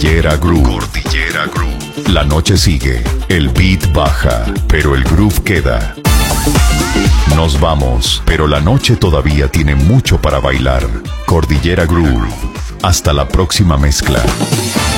Cordillera Groove. Cordillera Groove. La noche sigue, el beat baja, pero el groove queda. Nos vamos, pero la noche todavía tiene mucho para bailar. Cordillera Groove. Hasta la próxima mezcla.